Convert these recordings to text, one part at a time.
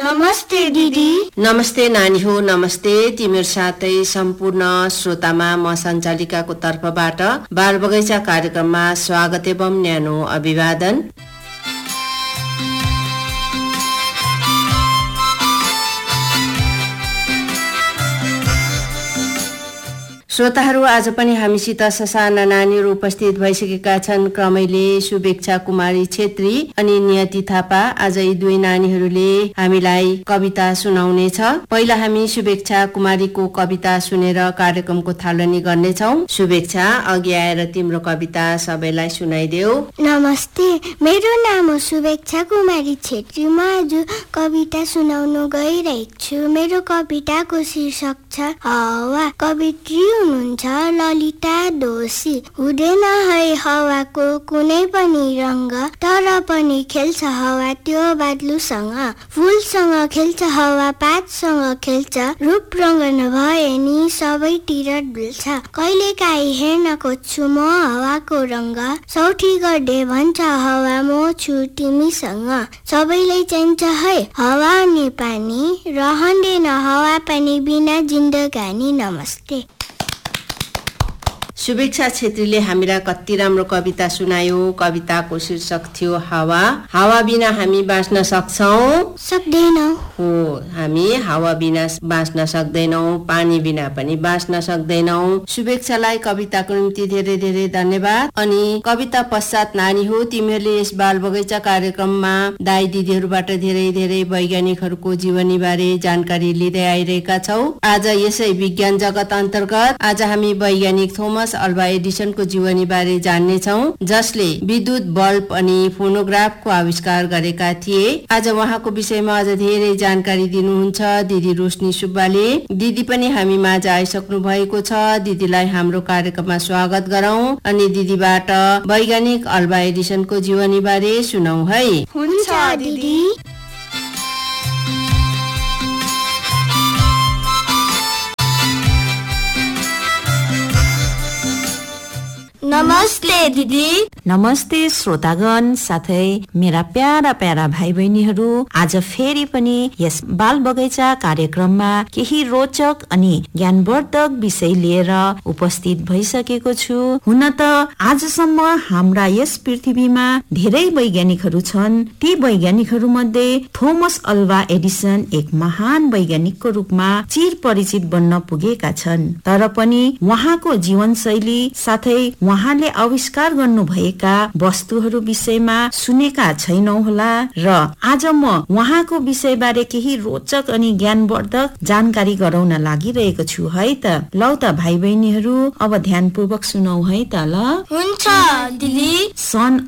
नमस्ते दिदी। नमस्ते नानी हो, नमस्ते तिम्रो साथै सम्पूर्ण श्रोतामा म सञ्चालिकाको तर्फबाट बाल बगैँचा कार्यक्रममा स्वागत एवं न्यानो अभिवादन। श्रोताहरू, आज पनि हामीसित ससाना नानीहरू उपस्थित भइसकेका छन्। क्रमैले शुभेच्छा कुमारी छेत्री अनि नियति थापा। आज यी दुई नानीहरूले हामीलाई कविता सुनाउने छ। पहिला हामी शुभेच्छा कुमारीको कविता सुनेर कार्यक्रमको थालनी गर्नेछौँ। शुभेच्छा, अघि आएर तिम्रो कविता सबैलाई सुनाइदेऊ। नमस्ते, मेरो नाम हो शुभेच्छा कुमारी छेत्री। म आज कविता सुनाउन गइरहेको छु। मेरो कविताको शीर्षक छ हावा। कवित्री हुनुहुन्छ ललिता दोषी। हुँदैन है हावाको कुनै पनि रङ्ग, तर पनि खेल्छ हावा त्यो बादलुसँग। फुलसँग खेल्छ हावा, पातसँग खेल्छ, रूप रङ्ग नभए नि सबैतिर डुल्छ। कहिले काहीँ हेर्न खोज्छु म हावाको रङ्ग, सौठी गर्दै भन्छ हावा म छु तिमीसँग। सबैलाई चाहिन्छ है हावा अनि पानी, रहँदैन हावा पानी बिना जिन्दगानी। नमस्ते। शुभेच्छा छेत्रीले हामीलाई कति राम्रो कविता सुनायो। कविताको शीर्षक थियो हावा। हावा बिना हामी बाँच्न सक्छौँ? सक्दैनौँ। हो, हामी हावा बिना बाँच्न सक्दैनौँ, पानी बिना पनि बाँच्न सक्दैनौँ। शुभेच्छालाई कविताको निम्ति धेरै धेरै धन्यवाद। अनि कविता पश्चात नानी हो, तिमीहरूले यस बाल बगैँचा कार्यक्रममा दाई दिदीहरूबाट धेरै धेरै वैज्ञानिकहरूको जीवनी बारे जानकारी लिँदै आइरहेका छौ। आज यसै विज्ञान जगत अन्तर्गत आज हामी वैज्ञानिक थोमस अल्वा एडिसनको जीवनी बारे जान्नेछौँ, जसले विद्युत बल्ब अनि फोनोग्राफको आविष्कार गरेका थिए। आज उहाँको विषयमा अझ धेरै जानकारी दिनुहुन्छ दिदी रोशनी सुब्बाले। दिदी पनि हामी माझ आइसक्नु भएको छ। दिदीलाई हाम्रो कार्यक्रममा स्वागत गरौँ अनि दिदीबाट वैज्ञानिक अल्वा एडिसनको जीवनी बारे सुनौ है। हुन्छ दिदी। नमस्ते दिदी। नमस्ते श्रोतागण साथै मेरा प्यारा प्यारा भाइ बहिनीहरू। आज फेरि पनि यस बाल बगैँचा कार्यक्रममा केही रोचक अनि ज्ञानवर्धक विषय लिएर उपस्थित भइसकेको छु। हुन त आजसम्म हाम्रा यस पृथ्वीमा धेरै वैज्ञानिकहरू छन्। ती वैज्ञानिकहरू मध्ये थोमस अल्वा एडिसन एक महान वैज्ञानिकको रूपमा चिर परिचित बन्न पुगेका छन्। तर पनि उहाँको जीवनशैली साथै उहाँले आविष्कार गर्नु भएका वस्तुहरू विषयमा सुनेका छैनौं होला र आज म उहाँको विषयबारे केही रोचक अनि ज्ञानवर्धक जानकारी गराउन लागिरहेको छु है त। लौ त भाइ बहिनीहरू अब ध्यानपूर्वक सुनौ है त। ल हुन्छ दिदी। सन्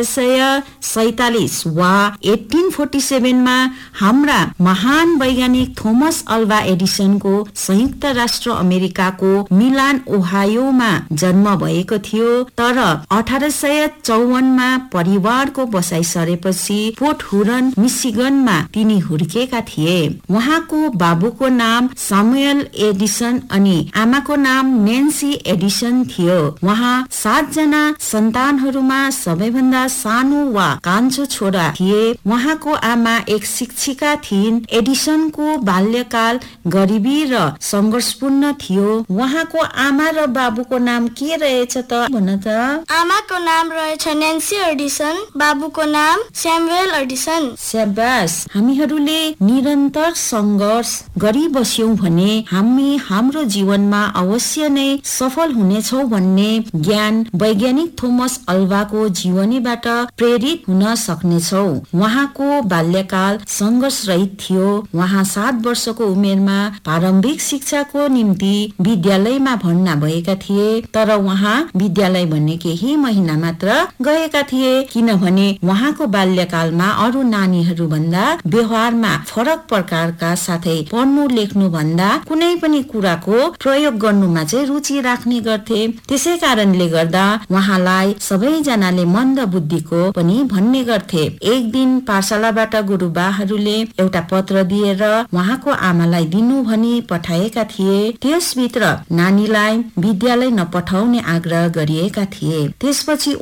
1847 वा 1847 मा हाम्रा महान वैज्ञानिक थोमस अल्वा एडिसनको संयुक्त राष्ट्र अमेरिकाको मिलान ओहायोमा जन्म भएको थियो। तर 1854 मा परिवारको बसाइ सरेपछि फोर्ट हुरन मिशिगनमा तिनी हुर्केका थिए। उहाँको बाबुको नाम सामुएल एडिसन अनि आमाको नाम नेन्सी एडिसन थियो। उहाँ 7 जना सन्तानहरूमा सबैभन्दा सानो वा कान्छो छोरा थिए। उहाँको आमा एक शिक्षिका थिइन्। एडिसनको बाल्यकाल गरिबी र संघर्षपूर्ण थियो। उहाँको आमा र बाबुको नाम के रहेछ त भन त? आमाको नाम रहेछ नेन्सी एडिसन, बाबुको नाम स्यामुएल एडिसन। स्याबास, हामीहरूले निरन्तर संघर्ष गरी बस्यौं भने हामी हाम्रो जीवनमा अवश्य नै सफल हुनेछौं भन्ने ज्ञान वैज्ञानिक थोमस अल्वाको जीवनीबाट प्रेरित हुन सक्नेछौं। उहाँको बाल्यकाल संघर्ष रहित थियो। उहाँ 7 वर्षको उमेरमा प्रारम्भिक शिक्षाको निम्ति विद्यालयमा भर्ना भएका थिए। तर उहाँ विद्यालय भन्ने केही महिना मात्र गएका थिए, किनभने उहाँको बाल्यकालमा अरू नानीहरू भन्दा व्यवहारमा फरक प्रकारका साथै पढ्नु लेख्नु भन्दा कुनै पनि कुराको प्रयोग गर्नुमा चाहिँ रुचि राख्ने गर्थे। त्यसै कारणले गर्दा उहाँलाई सबैजनाले मन्द बुद्धिको पनि भन्ने गर्थे। एक दिन पाठशालाबाट गुरुबाहरूले एउटा पत्र दिएर उहाँको आमालाई दिनु भनी पठाएका थिए। त्यसभित्र नानीलाई विद्यालय नपठाउने आग्रह गरिएका थिए। त्यसपछि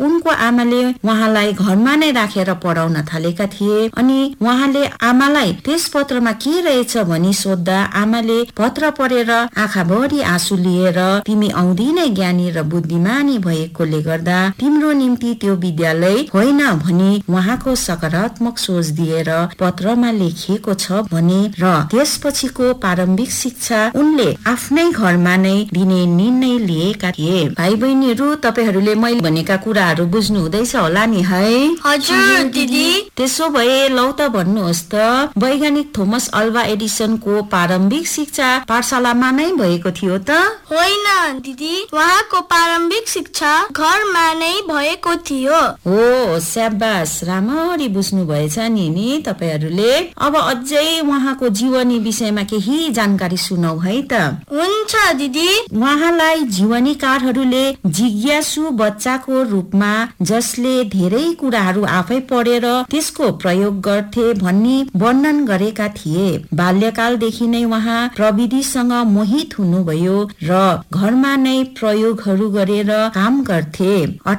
उनको आमाले उहाँलाई घरमा नै राखेर पढाउन थालेका थिए। अनि उहाँले आमालाई त्यस पत्रमा के रहेछ भनी सोध्दा आमाले पत्र पढेर आँखाभरि आँसु लिएर तिमी औधी नै ज्ञानी र बुद्धिमानी भएकोले गर्दा तिम्रो निम्ति त्यो विद्यालय होइन भनी उहाँको सकारात्मक सोच दिएर पत्रमा लेखिएको छ भने र त्यसपछिको प्रारम्भिक शिक्षा उनले आफ्नै घरमा नै दिने निर्णय लिएका थिए। भाइ बहिनीहरू, तपाईहरूले मैले भनेका कुराहरू बुझ्नु हुँदैछ होला नि है? हजुर दिदी। त्यसो भए लौ त भन्नुहोस् त, वैज्ञानिक थोमस अल्वा एडिसनको प्रारम्भिक शिक्षा पाठशालामा नै भएको थियो त? होइन दिदी, उहाँको प्रारम्भिक शिक्षा घरमा नै भएको थियो। हो, स्याबास, राम्ररी बुझ्नु भएछ नि तपाईहरूले। अब अझै उहाँको जीवनी विषयमा केही जानकारी सुनाउ है त। हुन्छ दिदी। उहाँलाई जीवनीकारहरूले जिज्ञासु बच्चाको रूपमा जसले धेरै कुराहरू आफै पढेर त्यसको प्रयोग गर्थे भन्ने वर्णन गरेका थिए। बाल्यकालदेखि नै उहाँ प्रविधिसँग मोहित हुनुभयो र घरमा नै प्रयोगहरू गरेर काम गर्थे।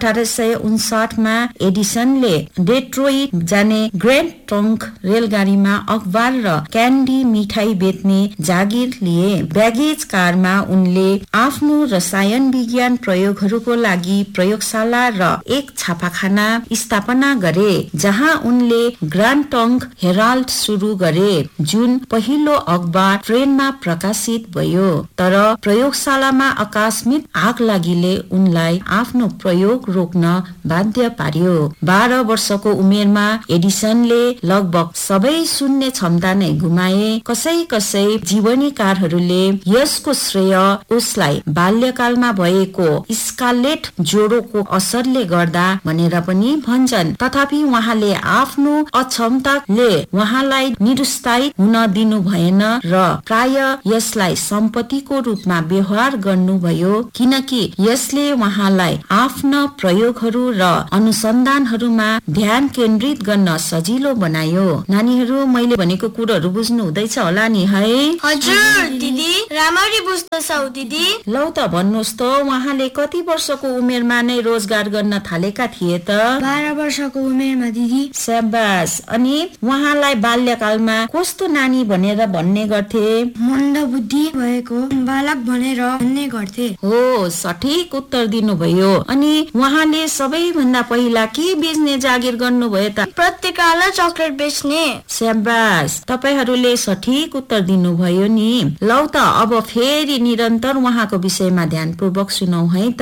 1859 एडिसनले डेट्रोइट जाने ग्रेट ट्रङ्क रेलगाडीमा अखबार र क्यान्डी मिठाई बेच्ने जागिर लिए। ब्यागेज कारमा उनले आफ्नो रसायन विज्ञान प्रयोगहरूको लागि प्रयोगशाला र एक छापाखाना स्थापना गरे, जहाँ उनले ग्रान्ड टङ्क हेराल्ड सुरु गरे, जुन पहिलो अखबार ट्रेनमा प्रकाशित भयो। तर प्रयोगशालामा आकस्मिक आग लागिले उनलाई आफ्नो प्रयोग रोक्न बाध्य पार्यो। 12 वर्षको उमेरमा एडिसनले लगभग सबै सुन्ने क्षमता नै गुमाए। कसै जीवनीकारहरूले यसको श्रेय उसलाई बाल्यकालमा भएको स्कारलेट ज्वरोको असरले गर्दा भनेर पनि भन्छन्। तथापि उहाँले आफ्नो अक्षमताले उहाँलाई निरुत्साहित हुन दिनु भएन र प्राय यसलाई सम्पत्तिको रूपमा व्यवहार गर्नुभयो, किनकि यसले उहाँलाई आफ्ना प्रयोगहरू र अनुसन्धानहरूमा ध्यान केन्द्रित गर्न सजिलो बनायो। नानीहरू, मैले भनेको कुरोहरू बुझ्नु हुँदैछ होला नि है? हजुर दिदी, राम्ररी बुझ्दैछौ दिदी। लौ त भन्नुहोस् त, उहाँले कति वर्षको उमेरमा नै रोजगार गर्न थालेका थिए त? 12 वर्षको उमेरमा दिदी। स्याबास। अनि उहाँलाई बाल्यकालमा कस्तो नानी भनेर भन्ने गर्थे? मन्द बुद्धि भएको बालक भनेर भन्ने गर्थे। हो, सठिक उत्तर दिनुभयो। अनि उहाँले सबैभन्दा पहिला के बेच्ने जागिर गर्नुभयो त? पत्रिका र चकलेट बेच्ने। स्याबास, तपाईहरूले सठिक उत्तर दिनुभयो नि। लौ त अब फेरि निरन्तर उहाँको विषयमा ध्यानपूर्वक सुनौ है त।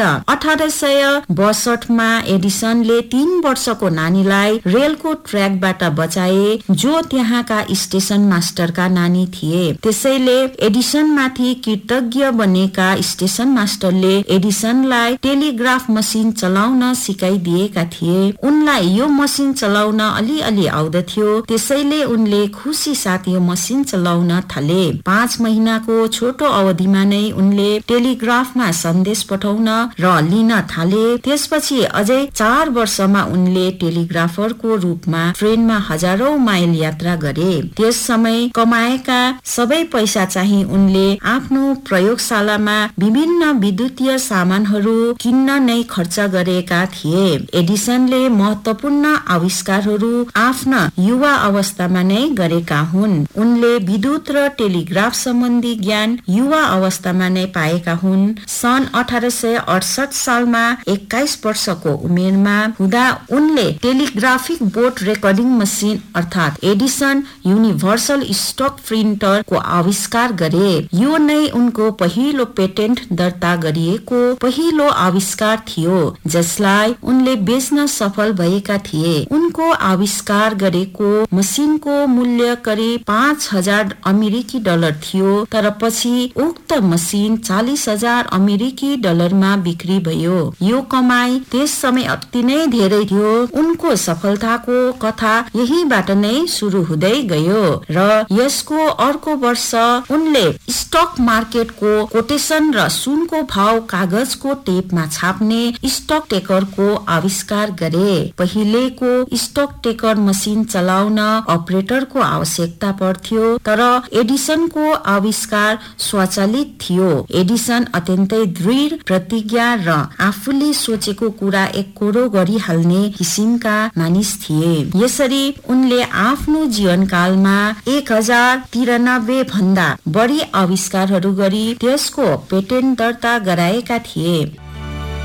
1862 एडिसनले 3 वर्षको नानीलाई रेलको ट्र्याकबाट बचाए, जो त्यहाँका स्टेशन मास्टरका नानी थिए। त्यसैले एडिसन माथि कृतज्ञ बनेका स्टेशन मास्टरले एडिसनलाई टेलिग्राफ मसिन चलाउन सिकाइदिएका थिए। उनलाई यो मसिन चलाउन अलि आउँदथ्यो, त्यसैले उनले खुसी साथ यो मसिन चलाउन थाले। 5 महिनाको छोटो अवधिमा नै उनले टेलिग्राफमा सन्देश पठाउन र लिन थाले। त्यसपछि अझै 4 वर्षमा उनले टेलिग्राफरको रूपमा ट्रेनमा हजारौं माइल यात्रा गरे। त्यस समय कमाएका सबै पैसा चाहिँ उनले आफ्नो प्रयोगशालामा विभिन्न विद्युतीय सामानहरू किन्न नै खर्च गरेका थिए। एडिसनले महत्वपूर्ण आविष्कारहरू आफ्ना युवा अवस्थामा नै गरेका हुन्। उनले विद्युत र टेलिग्राफ सम्बन्धी ज्ञान युवा अवस्थामा नै पाएका हुन्। सन् 1868 सालमा 21 वर्षको उमेरमा हुँदा उनले टेलिग्राफिक बोर्ड रेकर्डिङ मसिन अर्थात एडिसन युनिभर्सल स्टक प्रिन्टर को आविष्कार गरे। यो नै उनको पहिलो पेटेन्ट दर्ता गरिएको पहिलो आविष्कार थियो, जसलाई उनले बेच्न सफल भएका थिए। उनको आविष्कार गरेको मसिनको मूल्य करिब 5000 अमेरिकी डलर थियो, तर पछि उक्त मसिन 40,000 अमेरिकी डलरमा बिक्री भयो। यो कमाई त्यस समय अति नै धेरै थियो। उनको सफलताको कथा यहीबाट नै सुरु हुँदै गयो र यसको अर्को वर्ष उनले स्टक मार्केटको कोटेसन र सुनको भाव कागजको टेपमा छाप्ने स्टक टेकरको आविष्कार गरे। पहिलेको स्टक टेकर मसिन चलाउन अपरेटरको आवश्यकता पर्थ्यो, तर एडिसनको आविष्कार स्वचालित थियो। एडिसन अत्यन्तै दृढ प्रतिज्ञा र आफूले सोचेको कुरा एककोरो गरिहाल्ने किसिमका मानिस थिए। यसरी उनले आफ्नो जीवनकालमा 1093 भन्दा बढी आविष्कारहरू गरी त्यसको पेटेन्ट दर्ता गराएका थिए।